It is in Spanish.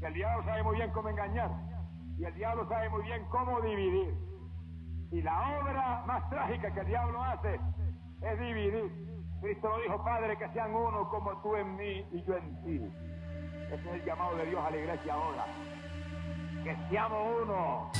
que el diablo sabe muy bien cómo engañar y el diablo sabe muy bien cómo dividir. Y la obra más trágica que el diablo hace es dividir. Cristo lo dijo: Padre, que sean uno como tú en mí y yo en ti. Ese es el llamado de Dios a la iglesia ahora. Que seamos uno.